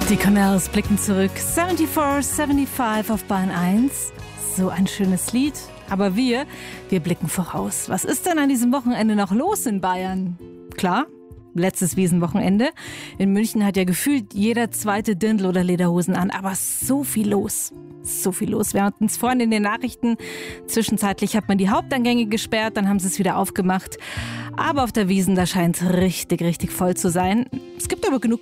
Die Canals blicken zurück. 74, 75 auf Bahn 1. So ein schönes Lied. Aber wir blicken voraus. Was ist denn an diesem Wochenende noch los in Bayern? Klar, letztes Wiesenwochenende. In München hat ja gefühlt jeder zweite Dirndl oder Lederhosen an. Aber so viel los. So viel los. Wir hatten es vorhin in den Nachrichten. Zwischenzeitlich hat man die Haupteingänge gesperrt, dann haben sie es wieder aufgemacht. Aber auf der Wiesn, da scheint es richtig, richtig voll zu sein. Es gibt aber genug